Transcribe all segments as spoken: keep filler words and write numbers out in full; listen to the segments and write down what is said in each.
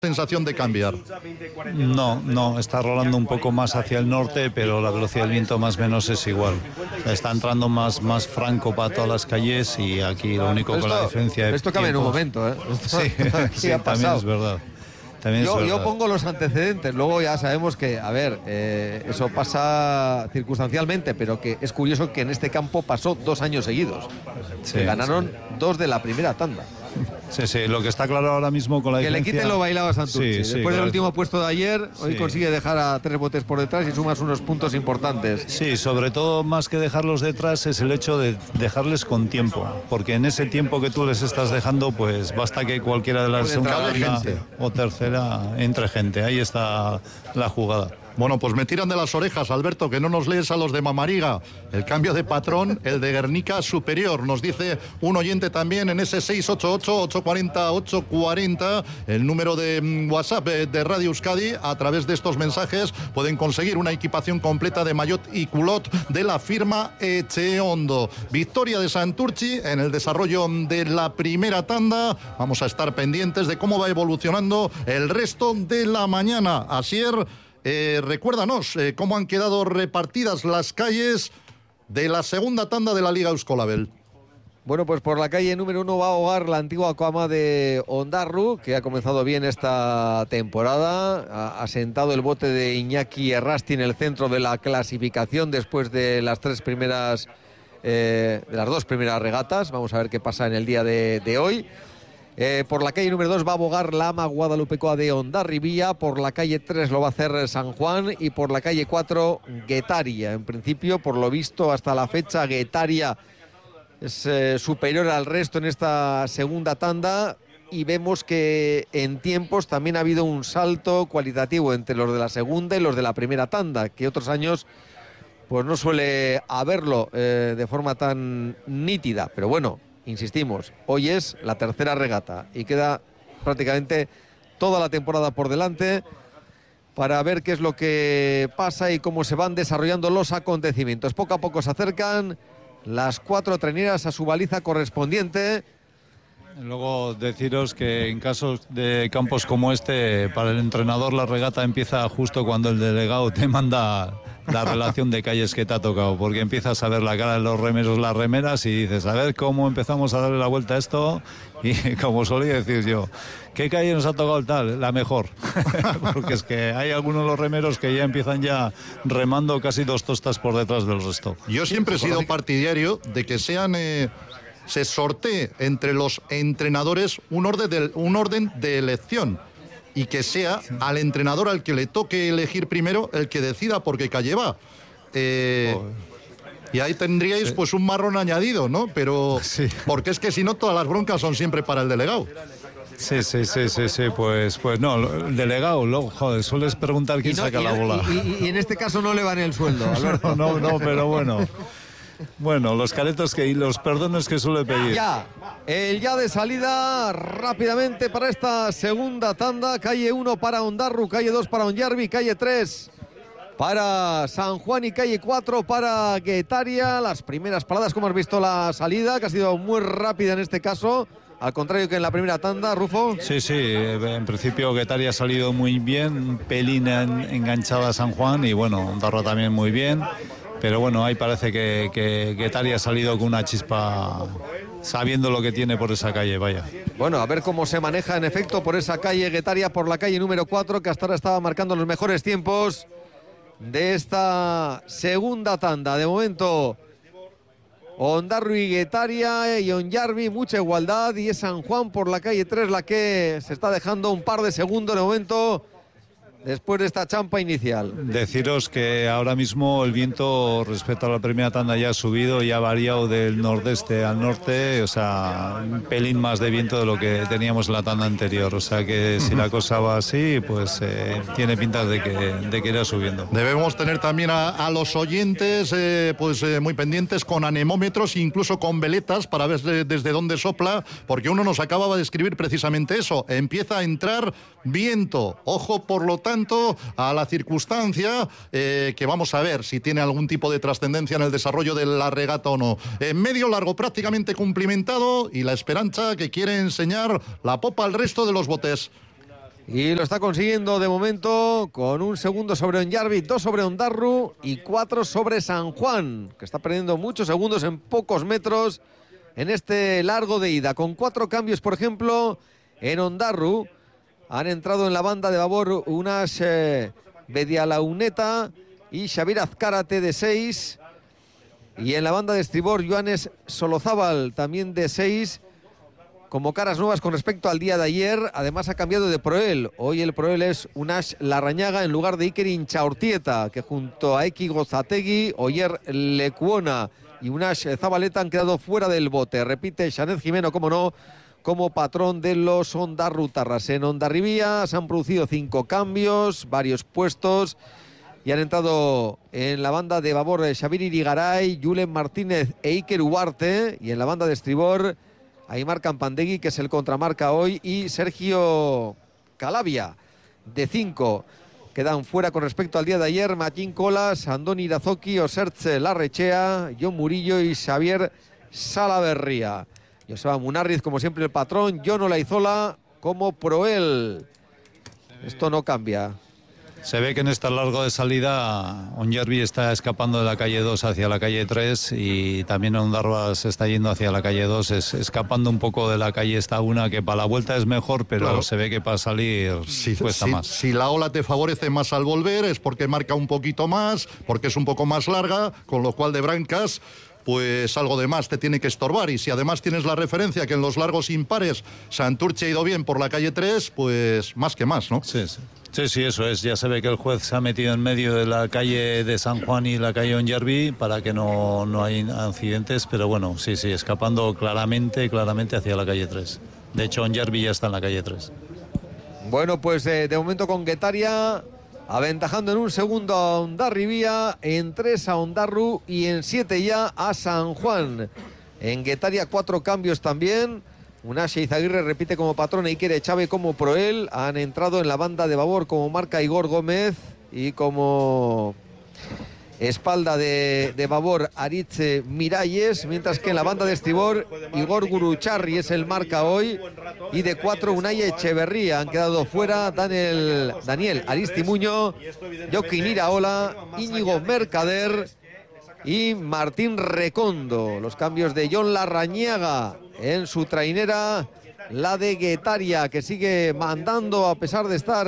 sensación de cambiar. No, no, está rolando un poco más hacia el norte, pero la velocidad del viento más o menos es igual. Está entrando más, más franco para todas las calles y aquí lo único esto, con la diferencia de Esto cambia en un momento, ¿eh? Esto, sí, sí, también es verdad. También yo, es yo verdad. pongo los antecedentes, luego ya sabemos que, a ver, eh, eso pasa circunstancialmente, pero que es curioso que en este campo pasó dos años seguidos. Sí, que ganaron sí. dos de la primera tanda. Sí, sí, lo que está claro ahora mismo con la que diferencia... le quiten lo bailado a Santurce. Sí, sí, Después claro. del último puesto de ayer, hoy Sí. consigue dejar a tres botes por detrás y sumas unos puntos importantes. Sí, sobre todo más que dejarlos detrás es el hecho de dejarles con tiempo, porque en ese tiempo que tú les estás dejando, pues basta que cualquiera de las Puede entrar segunda gente. o tercera entre gente. Ahí está la jugada. Bueno, pues me tiran de las orejas, Alberto, que no nos lees a los de Mamariga. El cambio de patrón, el de Guernica superior, nos dice un oyente también en ese seis ocho ocho, ocho cuatro cero, ocho cuatro cero, el número de WhatsApp de Radio Euskadi. A través de estos mensajes pueden conseguir una equipación completa de maillot y culot de la firma Echeondo. Victoria de Santurchi en el desarrollo de la primera tanda. Vamos a estar pendientes de cómo va evolucionando el resto de la mañana. Asier, Eh, recuérdanos eh, cómo han quedado repartidas las calles de la segunda tanda de la Liga Euskolabel. Bueno, pues por la calle número uno va a ahogar la antigua Coama de Ondarru, que ha comenzado bien esta temporada. Ha asentado el bote de Iñaki Errasti en el centro de la clasificación después de las tres primeras, eh, de las dos primeras regatas. Vamos a ver qué pasa en el día de, de hoy. Eh, por la calle número dos va a abogar la ama guadalupecoa de Hondarribía, por la calle tres lo va a hacer San Juan y por la calle cuatro Guetaria. En principio, por lo visto hasta la fecha, Guetaria es eh, superior al resto en esta segunda tanda y vemos que en tiempos también ha habido un salto cualitativo entre los de la segunda y los de la primera tanda, que otros años pues no suele haberlo eh, de forma tan nítida, pero bueno, insistimos, hoy es la tercera regata y queda prácticamente toda la temporada por delante para ver qué es lo que pasa y cómo se van desarrollando los acontecimientos. Poco a poco se acercan las cuatro treneras a su baliza correspondiente. Luego deciros que en casos de campos como este, para el entrenador la regata empieza justo cuando el delegado te manda la relación de calles que te ha tocado, porque empiezas a ver la cara de los remeros, las remeras, y dices, a ver cómo empezamos a darle la vuelta a esto, y como solía decir yo, ¿qué calle nos ha tocado el tal? La mejor. Porque es que hay algunos de los remeros que ya empiezan ya remando casi dos tostas por detrás del resto. Yo siempre he sido partidario de que sean... Eh... se sortee entre los entrenadores un orden de, un orden de elección y que sea al entrenador al que le toque elegir primero el que decida por qué calle va. Eh, y ahí tendríais sí. pues un marrón añadido, ¿no? Pero sí. porque es que si no todas las broncas son siempre para el delegado. Sí, sí, sí, sí, sí, pues, pues no, el delegado, lo, joder, sueles preguntar quién no, saca y, la bola. Y, y, y en este caso no le van el sueldo, Alberto. No, no, no, pero bueno. Bueno, los caretos que y los perdones que suele pedir. Ya, el ya de salida rápidamente para esta segunda tanda. Calle uno para Ondarru, calle dos para Onyarbi, calle tres para San Juan y calle cuatro para Guetaria. Las primeras paradas, como has visto la salida, que ha sido muy rápida en este caso. Al contrario que en la primera tanda, Rufo. Sí, sí, en principio Guetaria ha salido muy bien, un pelín en, enganchada a San Juan y bueno, Ondarru también muy bien. Pero bueno, ahí parece que, que Guetaria ha salido con una chispa sabiendo lo que tiene por esa calle, vaya. Bueno, a ver cómo se maneja en efecto por esa calle Guetaria, por la calle número cuatro, que hasta ahora estaba marcando los mejores tiempos de esta segunda tanda. De momento, Ondarru y Guetaria y Onyarbi, mucha igualdad, y es San Juan por la calle tres la que se está dejando un par de segundos de momento después de esta champa inicial. Deciros que ahora mismo el viento respecto a la primera tanda ya ha subido, ya ha variado del nordeste al norte, o sea, un pelín más de viento de lo que teníamos en la tanda anterior, o sea que si la cosa va así, pues eh, tiene pinta de que, de que irá subiendo. Debemos tener también a, a los oyentes eh, pues eh, muy pendientes con anemómetros, incluso con veletas para ver de, desde dónde sopla, porque uno nos acababa de escribir precisamente eso, empieza a entrar viento, ojo por lo tanto a la circunstancia eh, que vamos a ver si tiene algún tipo de trascendencia en el desarrollo de la regata o no. En medio largo prácticamente cumplimentado y la esperanza que quiere enseñar la popa al resto de los botes. Y lo está consiguiendo de momento con un segundo sobre Onyarbi, dos sobre Ondarru y cuatro sobre San Juan, que está perdiendo muchos segundos en pocos metros en este largo de ida. Con cuatro cambios, por ejemplo, en Ondarru han entrado en la banda de babor Unas eh, Bedialauneta y Xavier Azcárate de seis. Y en la banda de estribor, Joanes Solozábal también de seis. Como caras nuevas con respecto al día de ayer. Además ha cambiado de proel. Hoy el proel es Unas Larrañaga en lugar de Iker Inchaurtieta, que junto a Eki Gozategui, Oyer Lecuona y Unas Zabaleta han quedado fuera del bote. Repite Xanez Jimeno, como no, como patrón de los ondarrutarras. En Ondarribía se han producido cinco cambios, varios puestos, y han entrado en la banda de babor Xavier Irigaray, Julen Martínez e Iker Huarte, y en la banda de estribor Aimar Campandegui, que es el contramarca hoy, y Sergio Calavia, de cinco. Quedan fuera con respecto al día de ayer Machín Colas, Andoni Irazoki, Osertze Larrechea, John Murillo y Xavier Salaverría. Joseba Munarriz, como siempre, el patrón. John Olaizola como proel. Esto no cambia. Se ve que en este largo de salida Onyarbi está escapando de la calle dos hacia la calle tres y también Ondarroa se está yendo hacia la calle dos, es, escapando un poco de la calle esta una, que para la vuelta es mejor, pero claro, se ve que para salir si, cuesta si, más. Si la ola te favorece más al volver es porque marca un poquito más, porque es un poco más larga, con lo cual de brancas pues algo de más te tiene que estorbar. Y si además tienes la referencia que en los largos impares Santurce ha ido bien por la calle tres, pues más que más, ¿no? Sí, sí. Sí, sí, eso es. Ya se ve que el juez se ha metido en medio de la calle de San Juan y la calle Onyarbi para que no, no haya accidentes, pero bueno, sí, sí, escapando claramente, claramente hacia la calle tres. De hecho, Onyarbi ya está en la calle tres. Bueno, pues eh, de momento con Guetaria aventajando en un segundo a Ondarribía, en tres a Ondarru y en siete ya a San Juan. En Guetaria cuatro cambios también. Unas Izaguirre repite como patrón, Iker Echave como proel. Han entrado en la banda de babor como marca Igor Gómez y como espalda de, de babor Aritz Miralles, mientras que en la banda de estribor Igor Gurucharri es el marca hoy, y de cuatro Unai Echeverría. Han quedado fuera Daniel, Daniel Aristimuño, Joaquín Iraola, Íñigo Mercader y Martín Recondo. Los cambios de John Larrañaga en su trainera, la de Guetaria, que sigue mandando a pesar de estar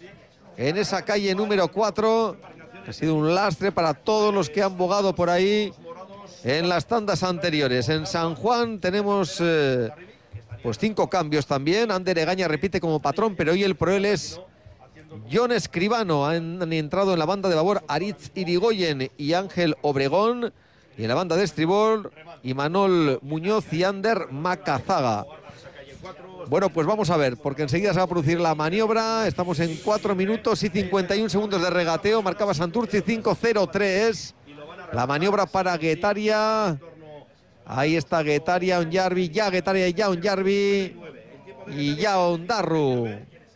en esa calle número cuatro. Ha sido un lastre para todos los que han bogado por ahí en las tandas anteriores. En San Juan tenemos eh, pues cinco cambios también. Ander Egaña repite como patrón, pero hoy el proel es John Escribano. Han, han entrado en la banda de babor Aritz Irigoyen y Ángel Obregón. Y en la banda de estribor, Imanol Muñoz y Ander Macazaga. Bueno, pues vamos a ver, porque enseguida se va a producir la maniobra. Estamos en cuatro minutos y cincuenta y un segundos de regateo. Marcaba Santurce cinco cero tres. La maniobra para Guetaria. Ahí está Guetaria, Onyarbi, ya Guetaria, ya Onyarbi y ya Ondarru.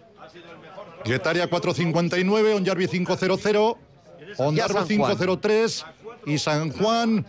Guetaria cuatro cincuenta y nueve, Onyarbi cinco cero cero, Ondarru cinco cero tres y San Juan.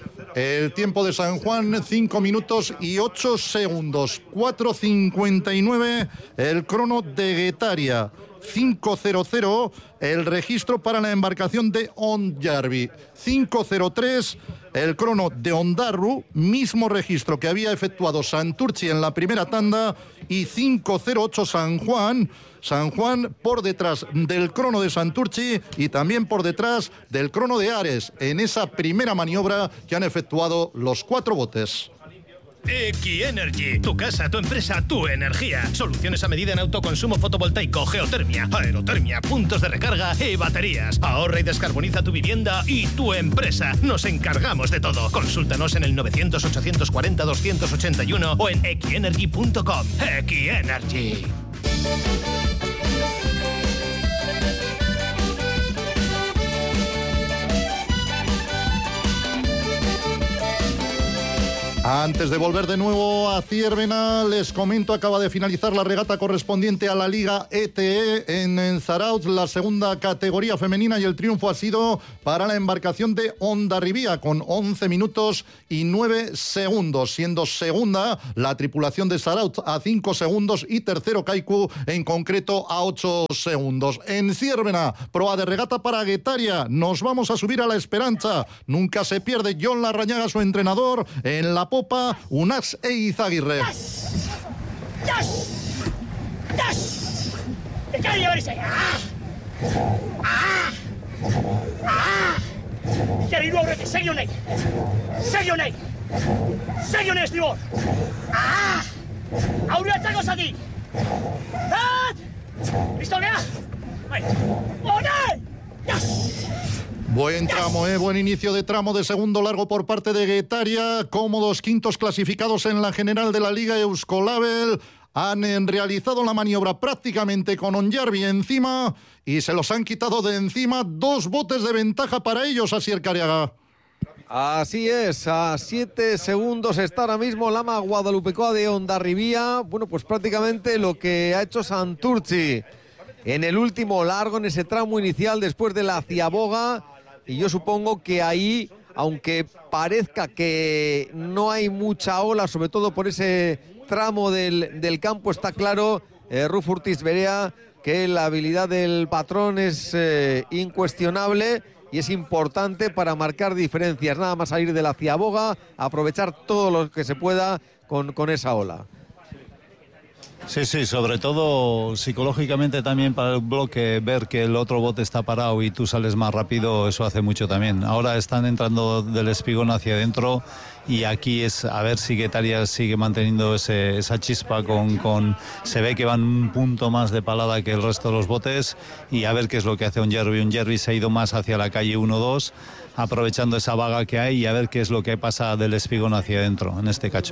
El tiempo de San Juan, cinco minutos y ocho segundos. cuatro cincuenta y nueve el crono de Guetaria. cinco cero cero el registro para la embarcación de Onyarbi. cinco cero tres el crono de Ondarru, mismo registro que había efectuado Santurce en la primera tanda, y cinco cero ocho San Juan. San Juan por detrás del crono de Santurce y también por detrás del crono de Ares en esa primera maniobra que han efectuado los cuatro botes. Equi-Energy, tu casa, tu empresa, tu energía. Soluciones a medida en autoconsumo fotovoltaico, geotermia, aerotermia, puntos de recarga y baterías. Ahorra y descarboniza tu vivienda y tu empresa. Nos encargamos de todo. Consúltanos en el novecientos, ochocientos cuarenta, doscientos ochenta y uno o en equi-energy punto com. Equi-Energy. Antes de volver de nuevo a Ciervena, les comento, acaba de finalizar la regata correspondiente a la Liga E T E en, en Zarautz, la segunda categoría femenina, y el triunfo ha sido para la embarcación de Hondarribía con once minutos y nueve segundos, siendo segunda la tripulación de Zarautz a cinco segundos y tercero Kaiku en concreto a ocho segundos. En Ciervena, proa de regata para Guetaria, nos vamos a subir a la Esperanza, nunca se pierde John Larrañaga, su entrenador, en la popa, Unax e Izaguirre. Yes! Yes! Yes! ¡Te cae a verse! ¡Ah! ¡Ah! ¡Ah! Chiari nuovo rete, segui unei! Segui unei! Segui unei, estibor! ¡Ah! Aurreatzako zati! Zat! Pistolea! Bai! Unei! Yes! Buen tramo, eh, buen inicio de tramo de segundo largo por parte de Guetaria. Cómodos quintos clasificados en la general de la Liga Euskolabel. Han eh, realizado la maniobra prácticamente con Onjarbi encima y se los han quitado de encima. Dos botes de ventaja para ellos, Asier Cariaga. Así es, a siete segundos está ahora mismo Lama Guadalupecoa de Hondarribía. Bueno, pues prácticamente lo que ha hecho Santurtzi en el último largo, en ese tramo inicial después de la Ciaboga. Y yo supongo que ahí, aunque parezca que no hay mucha ola, sobre todo por ese tramo del, del campo, está claro, eh, Ruf Urtiz Berea, que la habilidad del patrón es eh, incuestionable y es importante para marcar diferencias. Nada más salir de la Ciaboga, aprovechar todo lo que se pueda con, con esa ola. Sí, sí, sobre todo psicológicamente también para el bloque, ver que el otro bote está parado y tú sales más rápido, eso hace mucho también. Ahora están entrando del espigón hacia adentro y aquí es a ver si Guetaria sigue manteniendo ese, esa chispa con, con... Se ve que van un punto más de palada que el resto de los botes y a ver qué es lo que hace Onjarbi. Onjarbi se ha ido más hacia la calle uno dos, aprovechando esa vaga que hay y a ver qué es lo que pasa del espigón hacia adentro en este cacho.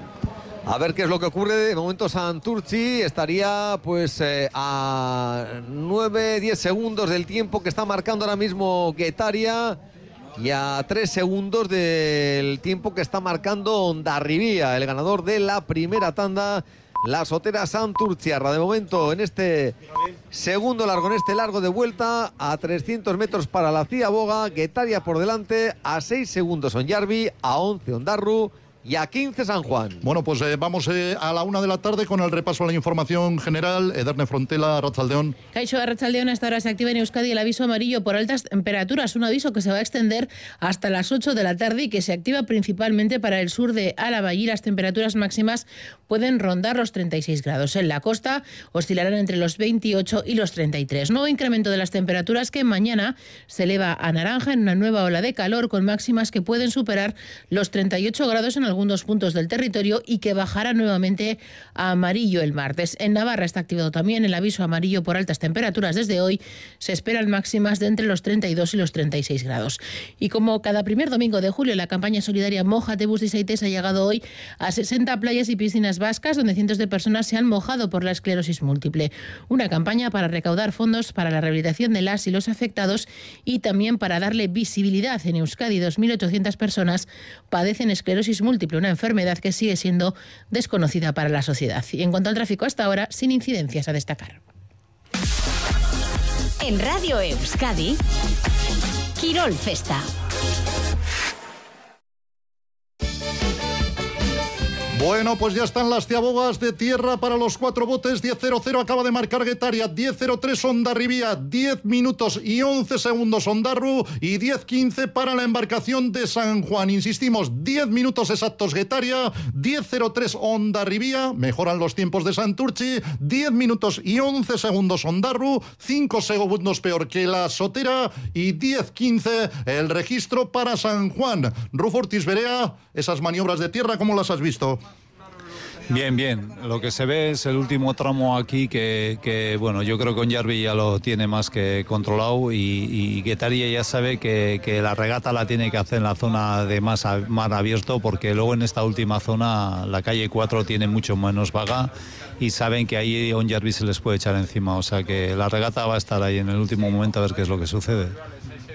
A ver qué es lo que ocurre. De momento Santurtzi estaría pues eh, a nueve diez segundos del tiempo que está marcando ahora mismo Guetaria y a tres segundos del tiempo que está marcando Hondarribía, el ganador de la primera tanda, la sotera Santurtziarra. De momento en este segundo largo, en este largo de vuelta, a trescientos metros para la Ciaboga, Guetaria por delante, a seis segundos Onjarbi, a once Ondarru y a quince San Juan. Bueno, pues eh, vamos eh, a la una de la tarde con el repaso a la información general. Ederne Frontela, Arratsaldeon. Caixo Arratsaldeon, hasta ahora se activa en Euskadi el aviso amarillo por altas temperaturas, un aviso que se va a extender hasta las ocho de la tarde y que se activa principalmente para el sur de Álava. Allí las temperaturas máximas pueden rondar los treinta y seis grados. En la costa oscilarán entre los veintiocho y los treinta y tres. Nuevo incremento de las temperaturas que mañana se eleva a naranja en una nueva ola de calor con máximas que pueden superar los treinta y ocho grados en algunos puntos del territorio y que bajará nuevamente a amarillo el martes. En Navarra está activado también el aviso amarillo por altas temperaturas. Desde hoy se esperan máximas de entre los treinta y dos y los treinta y seis grados. Y como cada primer domingo de julio, la campaña solidaria Mójate Bus Disaites ha llegado hoy a sesenta playas y piscinas vascas donde cientos de personas se han mojado por la esclerosis múltiple. Una campaña para recaudar fondos para la rehabilitación de las y los afectados y también para darle visibilidad. En Euskadi, dos mil ochocientas personas padecen esclerosis múltiple, una enfermedad que sigue siendo desconocida para la sociedad. Y en cuanto al tráfico, hasta ahora, sin incidencias a destacar. En Radio Euskadi, Quirol Festa. Bueno, pues ya están las ciabogas de tierra para los cuatro botes. diez cero cero acaba de marcar Guetaria, diez cero tres Hondarribía, diez minutos y once segundos Ondarru y diez quince para la embarcación de San Juan. Insistimos, diez minutos exactos Guetaria, diez cero tres Hondarribía, mejoran los tiempos de Santurtzi, diez minutos y once segundos Ondarru, cinco segundos peor que la sotera y diez quince el registro para San Juan. Ruf Urtiz Berea, esas maniobras de tierra, ¿cómo las has visto? Bien, bien. Lo que se ve es el último tramo aquí que, que bueno, yo creo que Onjarbi ya lo tiene más que controlado y, y Guetaria ya sabe que, que la regata la tiene que hacer en la zona de más a, mar abierto porque luego en esta última zona la calle cuatro tiene mucho menos vaga y saben que ahí Onjarbi se les puede echar encima. O sea que la regata va a estar ahí en el último momento a ver qué es lo que sucede.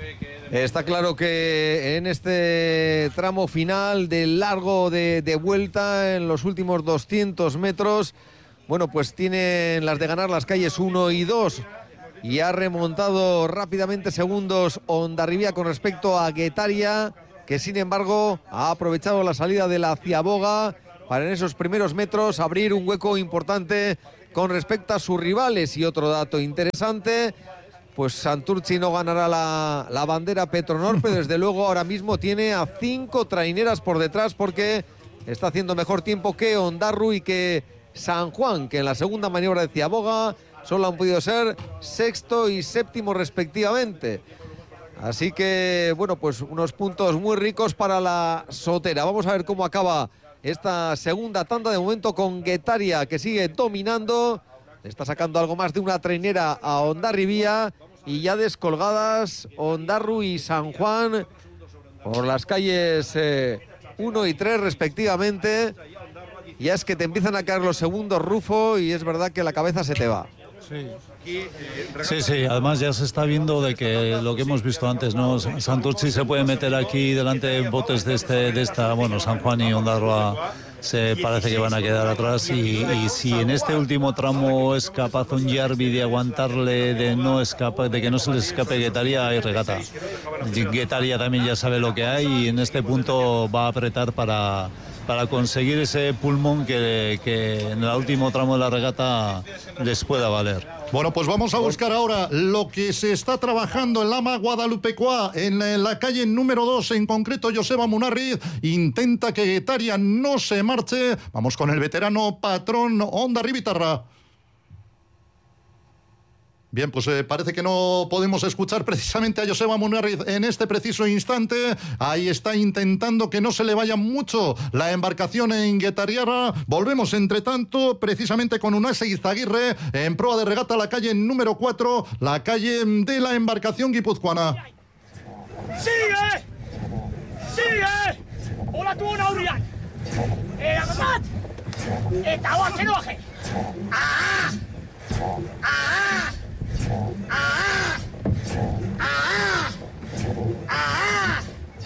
Está claro que en este tramo final del largo de, de vuelta, en los últimos doscientos metros, bueno, pues tienen las de ganar las calles uno y dos. Y ha remontado rápidamente segundos Hondarribia con respecto a Guetaria, que sin embargo ha aprovechado la salida de la Ciaboga para en esos primeros metros abrir un hueco importante con respecto a sus rivales. Y otro dato interesante, pues Santurtzi no ganará la, la bandera Petronor, pero desde luego ahora mismo tiene a cinco traineras por detrás porque está haciendo mejor tiempo que Ondarru y que San Juan, que en la segunda maniobra de Ciaboga solo han podido ser sexto y séptimo respectivamente. Así que, bueno, pues unos puntos muy ricos para la Sotera. Vamos a ver cómo acaba esta segunda tanda, de momento con Guetaria, que sigue dominando. Le está sacando algo más de una trainera a Hondarribia, y ya descolgadas Ondarru y San Juan por las calles eh, uno y tres respectivamente. Ya es que te empiezan a caer los segundos, Rufo, y es verdad que la cabeza se te va. Sí. Sí, sí, además ya se está viendo de que lo que hemos visto antes, ¿no? Santurtzi se puede meter aquí delante de botes de este, de esta, bueno, San Juan y Ondarroa se parece que van a quedar atrás, y, y si en este último tramo es capaz un Yarvi de aguantarle, de no escapar, de que no se les escape Guetaria, hay regata. Guetaria también ya sabe lo que hay y en este punto va a apretar para para conseguir ese pulmón que, que en el último tramo de la regata les pueda valer. Bueno, pues vamos a buscar ahora lo que se está trabajando en Lama Guadalupecoa, en la, en la calle número dos, en concreto Joseba Munarriz intenta que Guetaria no se marche. Vamos con el veterano patrón Hondarribitarra. Bien, pues eh, parece que no podemos escuchar precisamente a Joseba Munarriz en este preciso instante. Ahí está intentando que no se le vaya mucho la embarcación en Guetariara. Volvemos, entre tanto, precisamente con Unai Izaguirre en proa de regata a la calle número cuatro, la calle de la embarcación guipuzcoana. ¡Sigue! ¡Sigue! ¡Hola tú, Naurian! ¡Eh, agat! ¡Eta hor, txeroaje! ¡Ah! ¡Ah! ¡Ah! ¡Ah! ¡Ah!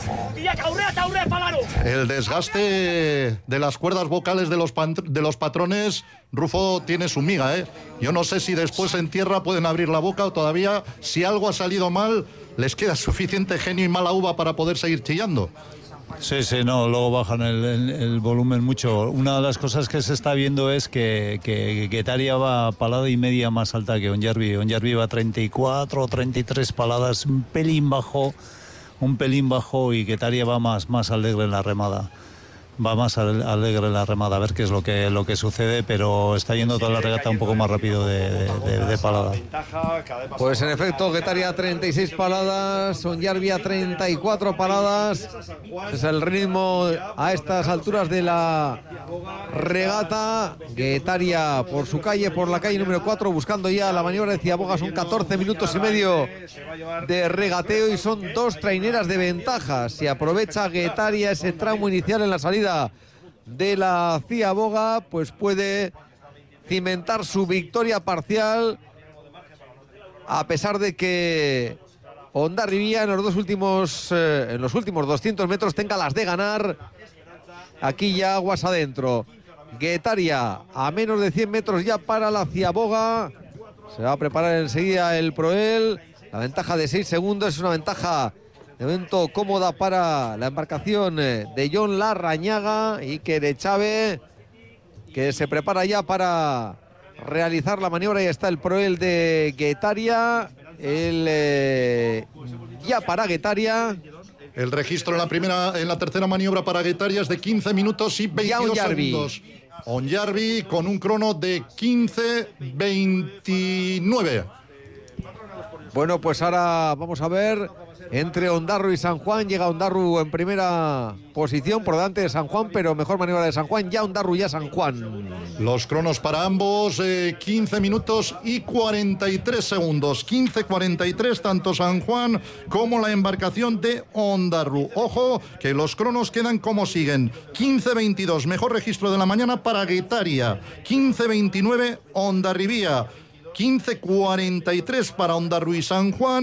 El desgaste de las cuerdas vocales de los, de los patrones, Rufo, tiene su miga, ¿eh? Yo no sé si después en tierra pueden abrir la boca o todavía, si algo ha salido mal, les queda suficiente genio y mala uva para poder seguir chillando. Sí, sí, no, luego bajan el, el, el volumen mucho. Una de las cosas que se está viendo es que, que Guetaria va palada y media más alta que Ondarribia. Ondarribia va treinta y cuatro o treinta y tres paladas, un pelín bajo, un pelín bajo, y Guetaria va más, más alegre en la remada. Va más alegre en la remada, a ver qué es lo que, lo que sucede, pero está yendo toda la regata un poco más rápido de, de, de, de palada. Pues en efecto, Guetaria treinta y seis paladas, Hondarribia treinta y cuatro paladas. Es el ritmo a estas alturas de la regata. Guetaria por su calle, por la calle número cuatro, buscando ya la maniobra de Ciaboga. Son catorce minutos y medio de regateo y son dos traineras de ventaja. Si aprovecha Guetaria ese tramo inicial en la salida de la Ciaboga, pues puede cimentar su victoria parcial, a pesar de que Hondarribia en los dos últimos eh, en los últimos doscientos metros tenga las de ganar. Aquí ya aguas adentro. Guetaria a menos de cien metros ya para la Ciaboga. Se va a preparar enseguida el Proel. La ventaja de seis segundos es una ventaja de momento cómoda para la embarcación de John Larrañaga, y que de Chávez, que se prepara ya para realizar la maniobra. Y está el Proel de Guetaria, el eh, ya para Guetaria. El registro en la primera, en la tercera maniobra para Guetaria es de quince minutos y veintidós segundos. Hondarribia con un crono de quince veintinueve. Bueno, pues ahora vamos a ver. Entre Ondarru y San Juan, llega Ondarru en primera posición por delante de San Juan, pero mejor maniobra de San Juan, ya Ondarru, ya San Juan. Los cronos para ambos, eh, quince minutos y cuarenta y tres segundos. quince cuarenta y tres, tanto San Juan como la embarcación de Ondarru. Ojo, que los cronos quedan como siguen. quince veintidós, mejor registro de la mañana para Guetaria. quince veintinueve, Hondarribia. quince cuarenta y tres para Ondarru y San Juan.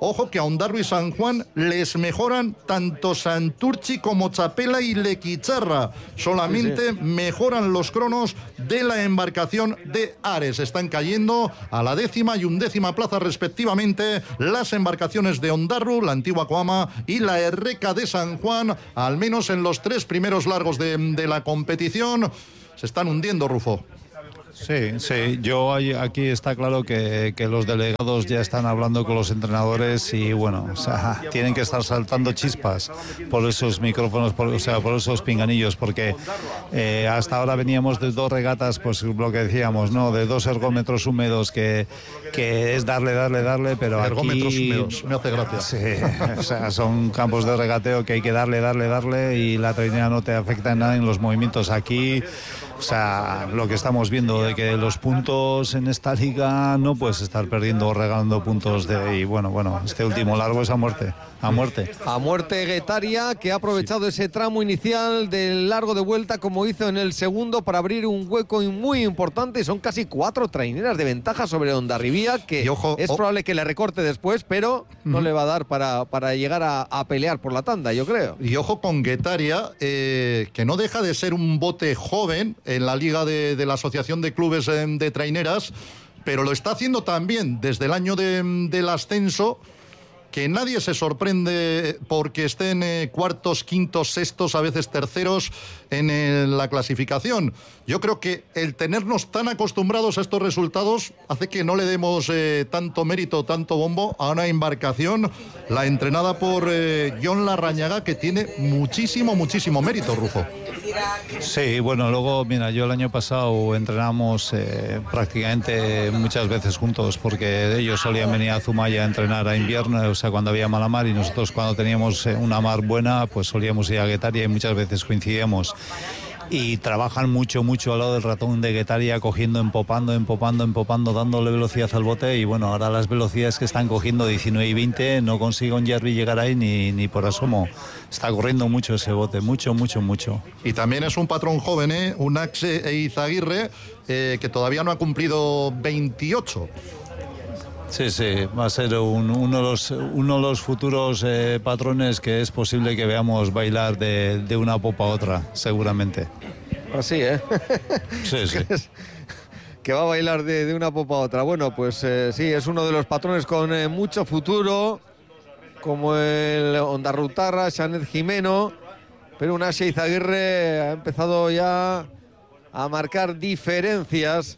Ojo que a Ondarru y San Juan les mejoran tanto Santurchi como Chapela y Lequicharra. Solamente sí, sí. mejoran los cronos de la embarcación de Ares. Están cayendo a la décima y undécima plaza respectivamente las embarcaciones de Ondarru, la antigua Coama, y la Erreca de San Juan, al menos en los tres primeros largos de, de la competición. Se están hundiendo, Rufo. Sí, sí, yo aquí está claro que, que los delegados ya están hablando con los entrenadores y bueno, o sea, tienen que estar saltando chispas por esos micrófonos, por, o sea, por esos pinganillos, porque eh, hasta ahora veníamos de dos regatas, pues lo que decíamos, ¿no? De dos ergómetros húmedos que, que es darle, darle, darle, pero ergómetros aquí... húmedos, me hace gracia. Sí, o sea, son campos de regateo que hay que darle, darle, darle y la trainera no te afecta en nada en los movimientos. Aquí, o sea, lo que estamos viendo de que los puntos en esta liga no puedes estar perdiendo o regalando puntos de, y bueno, bueno, este último largo es a muerte, a muerte. A muerte Guetaria, que ha aprovechado ese tramo inicial del largo de vuelta como hizo en el segundo para abrir un hueco muy importante. Son casi cuatro traineras de ventaja sobre Hondarribía, que ojo, es oh. probable que le recorte después, pero no uh-huh. le va a dar para, para llegar a, a pelear por la tanda, yo creo. Y ojo con Guetaria, eh, que no deja de ser un bote joven en la liga de, de la Asociación de Clubes eh, de Traineras, pero lo está haciendo también desde el año de, del ascenso, que nadie se sorprende porque estén eh, cuartos, quintos, sextos, a veces terceros en eh, la clasificación. Yo creo que el tenernos tan acostumbrados a estos resultados hace que no le demos eh, tanto mérito, tanto bombo a una embarcación, la entrenada por eh, John Larrañaga, que tiene muchísimo, muchísimo mérito, Rufo. Sí, bueno, luego, mira, yo el año pasado entrenamos eh, prácticamente muchas veces juntos, porque ellos solían venir a Zumaya a entrenar a invierno, o sea, cuando había mala mar, y nosotros cuando teníamos una mar buena, pues solíamos ir a Guetaria y muchas veces coincidíamos. Y trabajan mucho, mucho al lado del ratón de Guetaria, cogiendo, empopando, empopando, empopando, dándole velocidad al bote. Y bueno, ahora las velocidades que están cogiendo, diecinueve y veinte, no consigue Ondarru llegar ahí ni, ni por asomo. Está corriendo mucho ese bote, mucho, mucho, mucho. Y también es un patrón joven, ¿eh? Un Axe Eizaguirre, eh, que todavía no ha cumplido veintiocho. Sí, sí, va a ser un, uno, de los, uno de los futuros eh, patrones que es posible que veamos bailar de, de una popa a otra, seguramente. Así, ¿eh? Sí, sí. Que va a bailar de, de una popa a otra. Bueno, pues eh, sí, es uno de los patrones con eh, mucho futuro, como el Ondarrutarra, Xanet Jimeno, pero un Axe Eizaguirre ha empezado ya a marcar diferencias.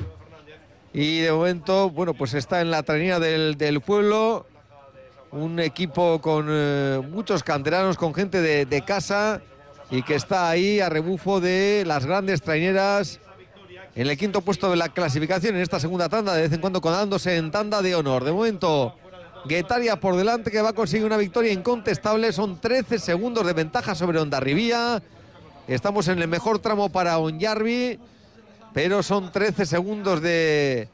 Y de momento, bueno, pues está en la trainera del, del pueblo, un equipo con eh, muchos canteranos, con gente de, de casa, y que está ahí a rebufo de las grandes traineras en el quinto puesto de la clasificación en esta segunda tanda, de vez en cuando colándose en tanda de honor. De momento, Guetaria por delante, que va a conseguir una victoria incontestable, son trece segundos de ventaja sobre Hondarribía. Estamos en el mejor tramo para Ondarru, pero son trece segundos de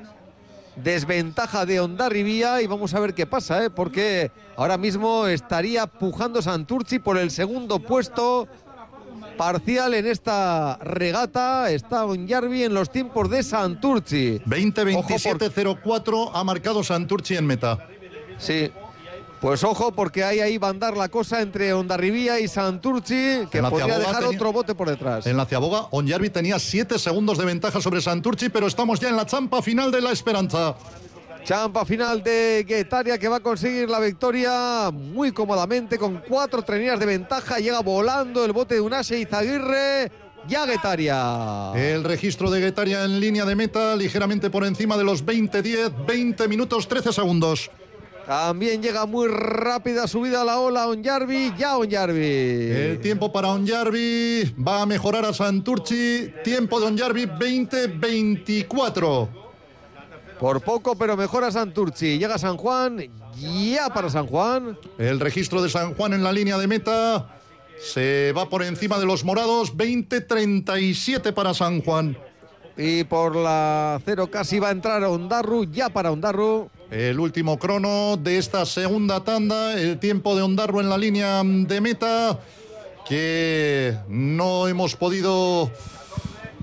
desventaja de Hondarribía y vamos a ver qué pasa, ¿eh? Porque ahora mismo estaría pujando Santurchi por el segundo puesto parcial en esta regata. Está Ondarru en los tiempos de Santurchi. veinte veintisiete cero cuatro por... ha marcado Santurchi en meta. Sí. Pues ojo, porque hay ahí va a andar la cosa entre Hondarribía y Santurchi, que podría dejar tenía, otro bote por detrás. En la Ciaboga, Ondarru tenía siete segundos de ventaja sobre Santurchi, pero estamos ya en la champa final de la Esperanza. Champa final de Guetaria, que va a conseguir la victoria muy cómodamente, con cuatro traineras de ventaja. Llega volando el bote de un Axe Eizaguirre. Ya Guetaria. El registro de Guetaria en línea de meta, ligeramente por encima de los veinte diez, veinte minutos trece segundos. También llega muy rápida subida a la ola Ondarru, ya Ondarru. El tiempo para Ondarru va a mejorar a Santurchi. Tiempo de Ondarru veinte veinticuatro. Por poco, pero mejora Santurchi. Llega San Juan, ya para San Juan. El registro de San Juan en la línea de meta se va por encima de los morados, veinte treinta y siete para San Juan. Y por la cero casi va a entrar Ondarru, ya para Ondarru. El último crono de esta segunda tanda, el tiempo de Ondarru en la línea de meta, que no hemos podido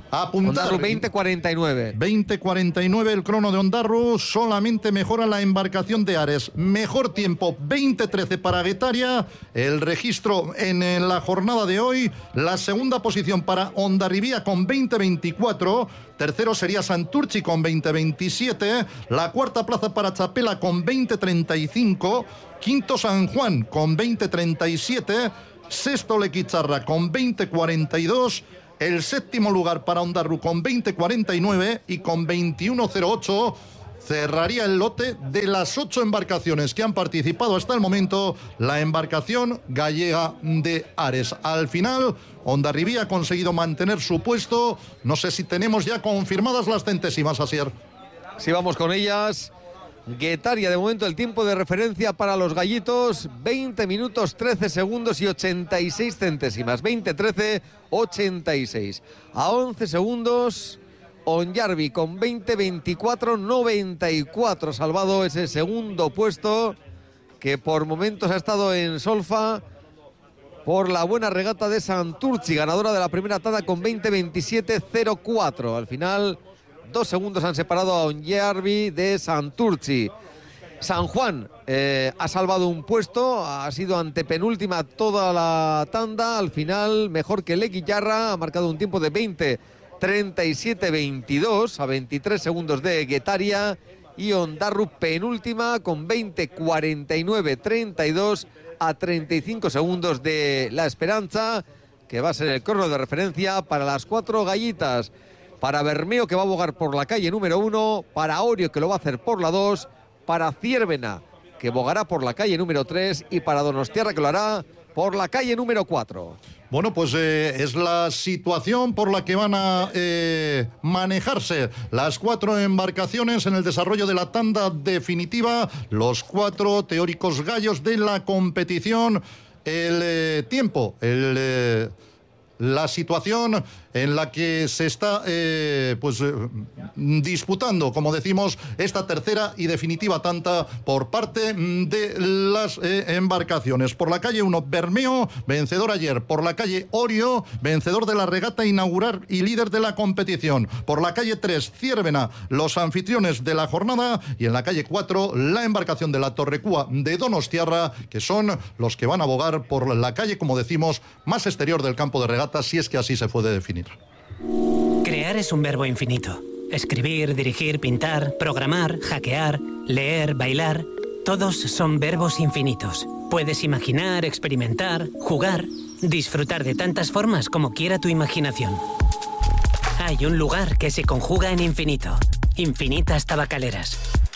Apuntar. Ondarru veinte cuarenta y nueve. veinte cuarenta y nueve el crono de Ondarru, solamente mejora la embarcación de Ares. Mejor tiempo, veinte trece para Guetaria. El registro en la jornada de hoy, la segunda posición para Hondarribía con veinte veinticuatro. Tercero sería Santurchi con veinte veintisiete. La cuarta plaza para Chapela con veinte treinta y cinco. Quinto San Juan con veinte treinta y siete. Sexto Lequicharra con veinte cuarenta y dos. El séptimo lugar para Ondarru con veinte cuarenta y nueve y con veintiuno cero ocho cerraría el lote de las ocho embarcaciones que han participado hasta el momento, la embarcación gallega de Ares. Al final, Hondarribía ha conseguido mantener su puesto. No sé si tenemos ya confirmadas las centésimas, Asier. Sí, vamos con ellas. Guetaria, de momento el tiempo de referencia para los gallitos, veinte minutos trece segundos y ochenta y seis centésimas. veinte trece ochenta y seis. A once segundos, Onyarbi con veinte veinticuatro noventa y cuatro. Salvado ese segundo puesto que por momentos ha estado en solfa por la buena regata de Santurchi, ganadora de la primera tanda con veinte veintisiete cero cuatro. Al final, dos segundos han separado a Onyarbi de Santurchi. San Juan eh, ha salvado un puesto, ha sido antepenúltima toda la tanda. Al final, mejor que Lequicharra, ha marcado un tiempo de veinte treinta y siete veintidós, a veintitrés segundos de Guetaria. Y Ondarru penúltima con veinte cuarenta y nueve treinta y dos, a treinta y cinco segundos de La Esperanza, que va a ser el crono de referencia para las cuatro gallitas. Para Bermeo, que va a bogar por la calle número uno, para Orio, que lo va a hacer por la dos, para Ciervena, que bogará por la calle número tres, y para Donostiarra, que lo hará por la calle número cuatro. Bueno, pues eh, es la situación por la que van a eh, manejarse las cuatro embarcaciones en el desarrollo de la tanda definitiva, los cuatro teóricos gallos de la competición. El eh, tiempo, el... Eh, la situación en la que se está eh, pues eh, disputando, como decimos, esta tercera y definitiva tanda por parte de las eh, embarcaciones. Por la calle uno, Bermeo, vencedor ayer. Por la calle Orio, vencedor de la regata inaugural y líder de la competición. Por la calle tres, Ciervena, los anfitriones de la jornada. Y en la calle cuatro, la embarcación de la Torrecúa de Donostiarra, que son los que van a bogar por la calle, como decimos, más exterior del campo de regata, si es que así se puede definir. Crear es un verbo infinito. Escribir, dirigir, pintar, programar, hackear, leer, bailar, todos son verbos infinitos. Puedes imaginar, experimentar, jugar, disfrutar de tantas formas como quiera tu imaginación. Hay un lugar que se conjuga en infinito. Infinitas Tabacaleras.